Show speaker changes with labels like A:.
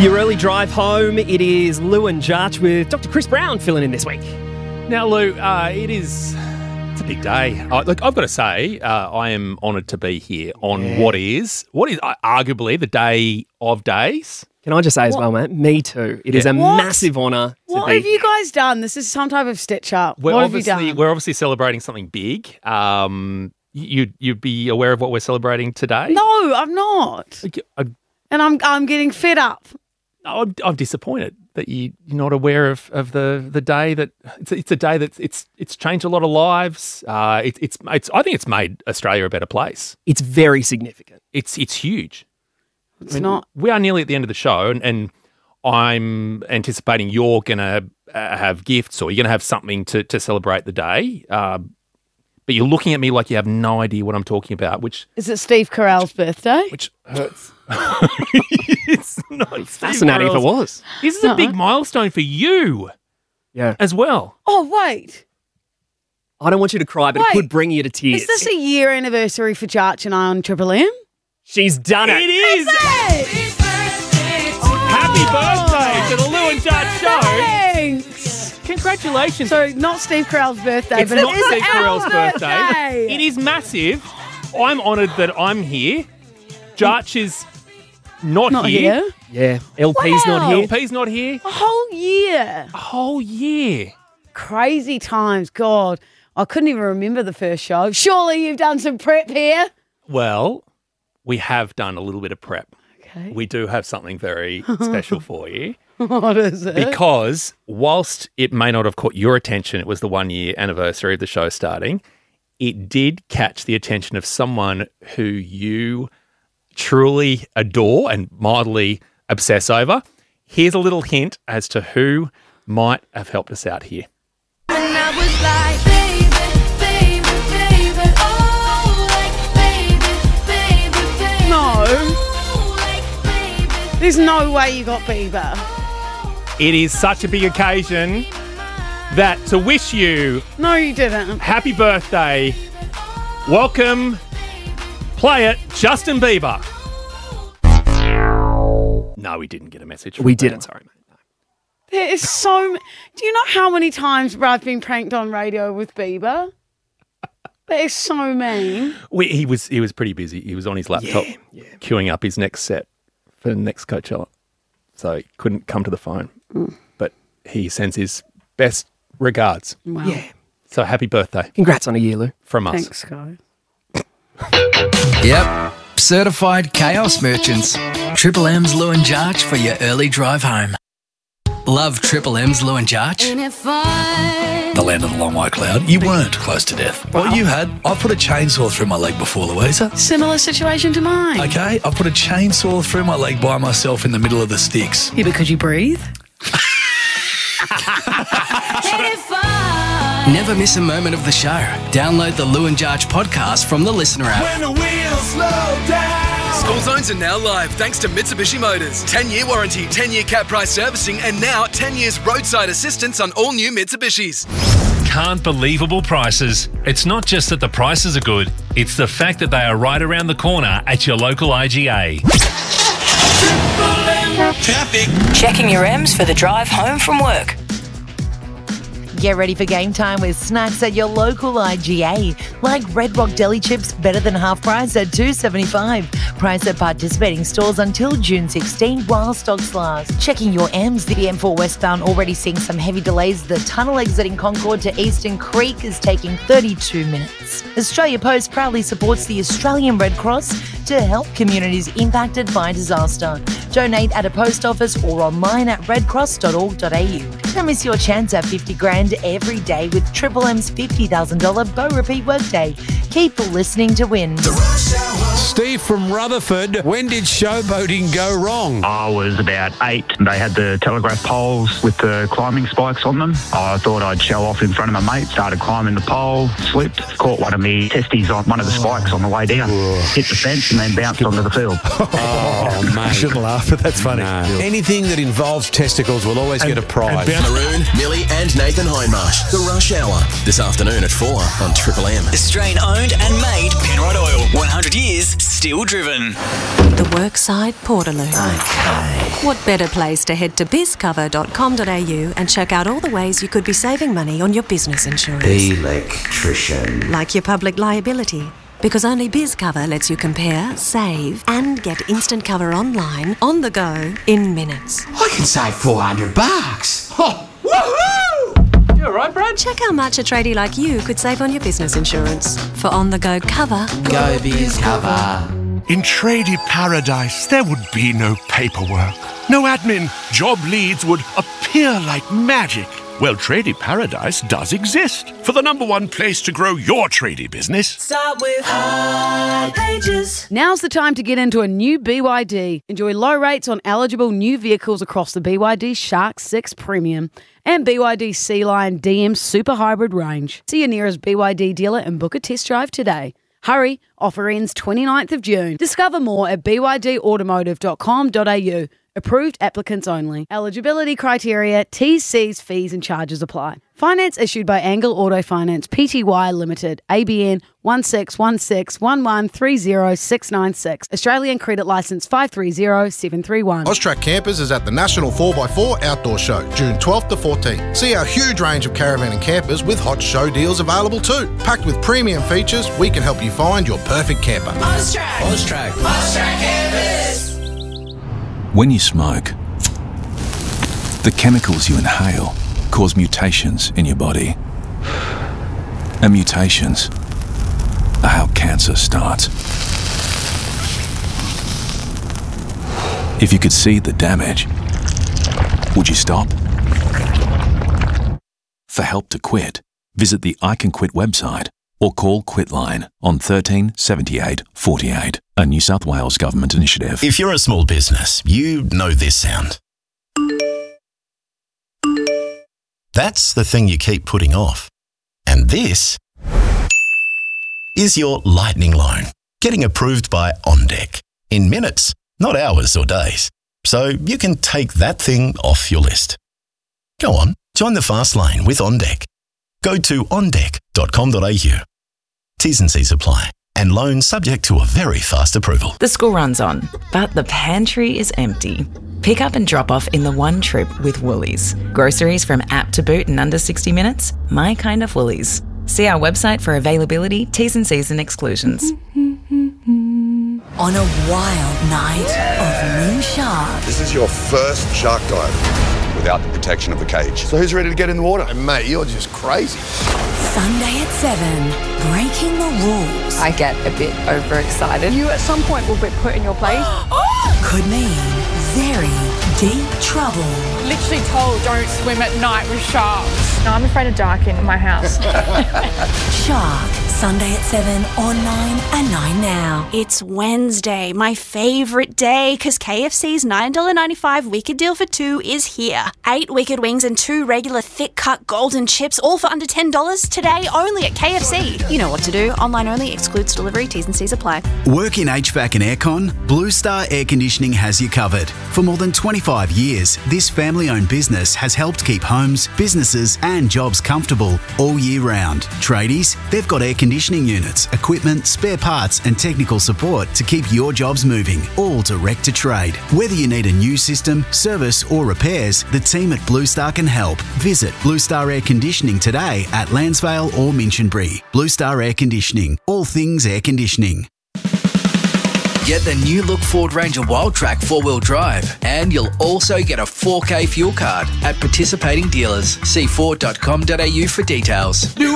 A: Your early drive home, it is Lou and Jarch with Dr. Chris Brown filling in this week.
B: Now, Lou, it's a big day. Look, I've got to say, I am honoured to be here on what is arguably the day of days.
A: Can I just say as well, mate, me too. It is a massive honour to be
C: What have you guys done? This is some type of stitch up. What have you done?
B: We're obviously celebrating something big. You'd be aware of what we're celebrating today?
C: No, I'm not. And I'm getting fed up.
B: I'm disappointed that you're not aware of the day that it's a day that it's changed a lot of lives. I think it's made Australia a better place.
A: It's very significant.
B: It's huge.
C: It's not.
B: We are nearly at the end of the show, and I'm anticipating you're going to have gifts or you're going to have something to celebrate the day. But you're looking at me like you have no idea what I'm talking about.
C: Is it Steve Carell's birthday?
B: Which hurts. It's not.
A: It's fascinating if it was.
B: This is a big milestone for you.
A: Yeah.
B: As well.
C: Oh, wait.
A: I don't want you to cry, but it could bring you to tears.
C: Is this a year anniversary for Jarch and I on Triple M?
A: She's done it.
B: It is. Happy birthday to the Lou and Jarch show.
C: Thanks.
B: Congratulations.
C: So, not Steve Carell's birthday,
B: It's
C: but
B: not
C: it is
B: Steve Carell's
C: our
B: birthday. It is massive. I'm honoured that I'm here. Jarch is not here.
A: Yeah. LP's not here.
B: LP's not here.
C: A whole year.
B: A whole year.
C: Crazy times. God, I couldn't even remember the first show. Surely you've done some prep here.
B: Well, we have done a little bit of prep.
C: Okay.
B: We do have something very special for you.
C: What is it?
B: Because whilst it may not have caught your attention, it was the 1 year anniversary of the show starting, it did catch the attention of someone who you truly adore and mildly obsess over. Here's a little hint as to who might have helped us out here.
C: There's no way you got Bieber.
B: It is such a big occasion that to wish you...
C: No, you didn't.
B: Happy birthday. Welcome, play it, Justin Bieber. No, we didn't get a message from
A: We didn't, sorry, mate. No.
C: There is so... Do you know how many times I've been pranked on radio with Bieber? That is so mean.
B: He was pretty busy. He was on his laptop queuing up his next set for the next Coachella. So he couldn't come to the phone. But he sends his best regards.
C: Wow.
A: Yeah.
B: So happy birthday.
A: Congrats on a year, Lou.
B: From us.
C: Thanks, guys.
D: Yep. Certified chaos merchants. Triple M's Lou and Jarch for your early drive home. Love Triple M's Lou and Jarch?
E: The land of the long white cloud. You weren't close to death. What you had, I put a chainsaw through my leg before, Louisa.
C: Similar situation to mine.
E: Okay, I put a chainsaw through my leg by myself in the middle of the sticks.
C: Yeah, but could you breathe?
D: Never miss a moment of the show. Download the Lou and Jarch podcast from the Listener app.
F: When the wheels slow down.
G: School zones are now live thanks to Mitsubishi Motors. 10-year warranty, 10-year cap price servicing, and now 10 years roadside assistance on all new Mitsubishis.
H: Can't believable prices. It's not just that the prices are good, it's the fact that they are right around the corner at your local IGA.
F: Traffic.
I: Checking your M's for the drive home from work.
J: Get ready for game time with snacks at your local IGA, like Red Rock Deli Chips, better than half price at $2.75. Price at participating stores until June 16 while stocks last. Checking your M's, the M4 westbound already seeing some heavy delays. The tunnel exiting Concord to Eastern Creek is taking 32 minutes. Australia Post proudly supports the Australian Red Cross to help communities impacted by disaster. Donate at a post office or online at redcross.org.au. Don't miss your chance at 50 grand every day with Triple M's $50,000 Go Repeat Workday. Keep listening to win.
K: Steve from Rutherford, when did showboating go wrong?
L: I was about 8. They had the telegraph poles with the climbing spikes on them. I thought I'd show off in front of my mate, started climbing the pole, slipped, caught one of me testes on one of the spikes on the way down. Hit the fence and then bounced onto the field.
K: Oh, mate.
M: I shouldn't laugh, but that's funny.
K: No. Anything that involves testicles will always get a prize.
N: Maroon, Millie and Nathan Hindmarsh. The Rush Hour. This afternoon at 4 on Triple M.
O: Australian owned and made Penrite Oil. 100 years, still driven.
P: The Workside Portaloo.
O: Okay.
P: What better place to head to bizcover.com.au and check out all the ways you could be saving money on your business insurance.
O: Electrician.
P: Like your public liability. Because only BizCover lets you compare, save, and get instant cover online, on the go, in minutes.
O: I can save $400. Oh, woohoo!
P: You all right, Brad? Check how much a tradie like you could save on your business insurance. For on-the-go cover,
O: go BizCover.
Q: In tradie paradise, there would be no paperwork, no admin. Job leads would appear like magic. Well, Tradie Paradise does exist for the #1 place to grow your tradie business.
R: Start with High Pages.
C: Now's the time to get into a new BYD. Enjoy low rates on eligible new vehicles across the BYD Shark 6 Premium and BYD Sea Lion DM Super Hybrid range. See your nearest BYD dealer and book a test drive today. Hurry, offer ends 29th of June. Discover more at bydautomotive.com.au. Approved applicants only. Eligibility criteria, T's, C's, fees and charges apply. Finance issued by Angle Auto Finance Pty Limited, ABN 161611300696. Australian Credit Licence 530731.
S: Austrac Campers is at the National 4x4 Outdoor Show, June 12th to 14th. See our huge range of caravan and campers with hot show deals available too. Packed with premium features, we can help you find your perfect camper.
R: Austrac Campers.
T: When you smoke, the chemicals you inhale cause mutations in your body. And mutations are how cancer starts. If you could see the damage, would you stop? For help to quit, visit the I Can Quit website or call Quitline on 13 78 48, a New South Wales government initiative.
U: If you're a small business, you know this sound. That's the thing you keep putting off. And this is your lightning loan, getting approved by OnDeck in minutes, not hours or days. So you can take that thing off your list. Go on, join the fast lane with OnDeck. Go to ondeck.com.au. T's and C's apply, and loan subject to a very fast approval.
V: The school runs on, but the pantry is empty. Pick up and drop off in the one trip with Woolies. Groceries from app to boot in under 60 minutes. My kind of Woolies. See our website for availability, T's and C's and exclusions.
O: On a wild night of moon sharks.
W: This is your first shark dive without the protection of the cage. So who's ready to get in the water? And mate, you're just crazy.
O: Sunday at 7, breaking the rules.
X: I get a bit overexcited. You at some point will be put in your place.
O: Could mean very deep trouble.
X: Literally told don't swim at night with sharks. No, I'm afraid of dark in my house.
O: Shark, Sunday at 7 on 9 and 9 now.
Y: It's Wednesday, my favourite day, because KFC's $9.95 Wicked Deal for 2 is here. 8 Wicked Wings and 2 regular thick-cut golden chips, all for under $10 today only at KFC. You know what to do. Online only, excludes delivery, T's and C's apply.
Z: Work in HVAC and aircon? Blue Star Air Conditioning has you covered. For more than 25 years, this family-owned business has helped keep homes, businesses and jobs comfortable all year round. Tradies, they've got air conditioning units, equipment, spare parts and technical support to keep your jobs moving, all direct to trade. Whether you need a new system, service or repairs, the team at Blue Star can help. Visit Blue Star Air Conditioning today at Lansvale or Minchinbury. Blue Star Air Conditioning, all things air conditioning.
D: Get the new look Ford Ranger Wildtrak 4-wheel drive, and you'll also get a 4K fuel card at participating dealers. See Ford.com.au for details.